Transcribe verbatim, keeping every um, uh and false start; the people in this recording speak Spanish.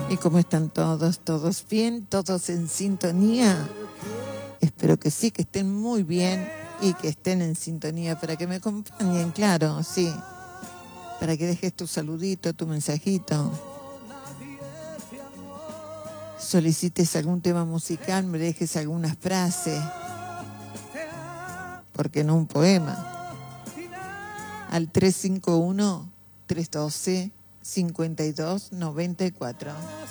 ¿Y cómo están todos? ¿Todos bien? ¿Todos en sintonía? Espero que sí, que estén muy bien y que estén en sintonía para que me acompañen, claro, sí. Para que dejes tu saludito, tu mensajito. Solicites algún tema musical, me dejes algunas frases. ¿Por qué no un poema? Al tres cinco uno, tres uno dos, cinco dos nueve cuatro.